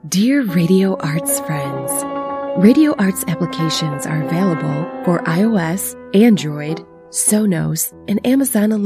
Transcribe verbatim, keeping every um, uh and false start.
Dear Radio Arts friends, Radio Arts applications are available for iOS, Android, Sonos, and Amazon Alexa.